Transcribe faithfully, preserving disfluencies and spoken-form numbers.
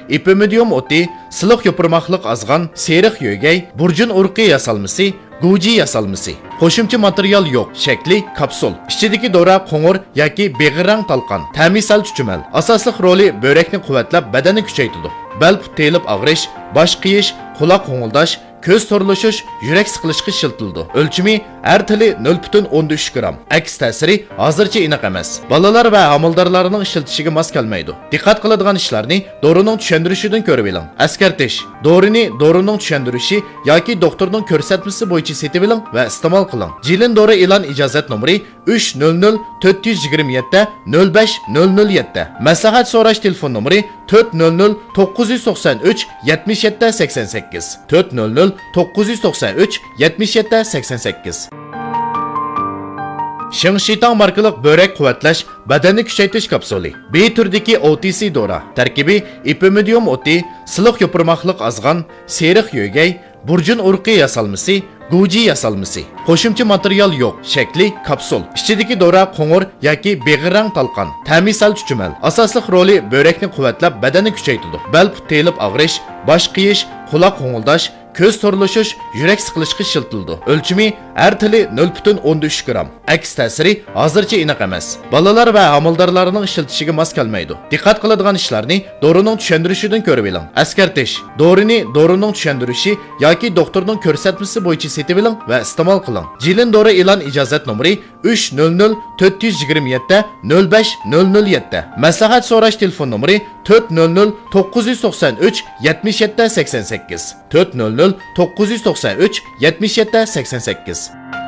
ipimidium o'ti, siliq yopirmoqliq azg'an, seriq yo'gay, burjun urqi yasalmasi, guji yasalmasi. Qo'shimcha material yo'q, shakli kapsul. Ichidagi dora qo'ng'ir yoki beg'irrang talqon. Ta'mi sal chuchumal. Asosli roli börekni quvvatlab, badanni kuchaytiradi. Bel telib og'rish, bosh qiyish, quloq qo'ng'ildash, ko'z to'rlashish, yurak siqilishga shiltildi. O'lchimi har tili nol butun o'n uch gram. Aks ta'siri hozircha aniq emas. Bolalar va amaldorlarning ishiltishiga mos kelmaydi. Diqqat qiladigan ishlarni dorining tushuntirishidan ko'rib oling. Askartish: dorini dorining tushuntirishi yoki doktorning ko'rsatmasi bo'yicha setib oling va iste'mol qiling. Jilin dori e'lon ijozat nomeri uch nol nol to'rt yuz yigirma yetti nol besh nol nol yetti. Maslahat so'rash telefon nomeri to'rt nol nol to'qqiz yuz to'qson uch yetmish yetti sakson sakkiz to'rt nol nol to'qqiz yuz to'qson uch yetmish yetti sakson sakkiz. Shingshitang markalik börek quvvatlash, badanni kuchaytirish kapsuli. B turdagi O T C dora. Tarkibi ipimidium o'ti, siliq yopirmoqliq azg'an, seriq yo'gay, burjun urqi yasalmasi, guji yasalmasi. Qo'shimcha material yo'q, shakli kapsul. Ichidagi dora qo'ng'ir yoki beg'irrang talqon. Ta'mi sal chuchumal. Asosli roli börekni quvvatlab, badanni kuchaytiradi. Bel telib og'rish, bosh qiyish, quloq qo'ng'ildash, ko'z to'rlashish, yurak siqilishga shiltildi. O'lchimi har tili nol butun o'n uch gram. Aks ta'siri hozircha aniq emas. Bolalar va amaldorlarning ishiltishiga mos kelmaydi. Diqqat qiladigan ishlarni dorining tushuntirishidan ko'rib oling. Askartish: dorini dorining tushuntirishi yoki doktorning ko'rsatmasi bo'yicha setib oling va iste'mol qiling. Jilin dori e'lon ijozat nomeri uch nol nol to'rt yuz yigirma yetti nol besh nol nol yetti. Maslahat so'rash telefon nomeri to'rt nol nol to'qqiz yuz to'qson uch yetmish yetti sakson sakkiz to'rt nol nol to'qqiz yuz to'qson uch yetmish yetti sakson sakkiz.